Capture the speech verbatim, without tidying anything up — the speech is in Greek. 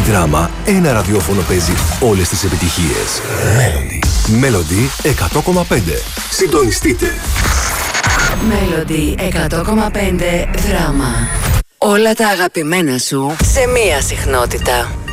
Δράμα, ένα ραδιόφωνο παίζει όλες τις επιτυχίες. Melody. Melody εκατό κόμμα πέντε. Συντονιστείτε. Melody εκατό κόμμα πέντε Δράμα. Όλα τα αγαπημένα σου σε μία συχνότητα.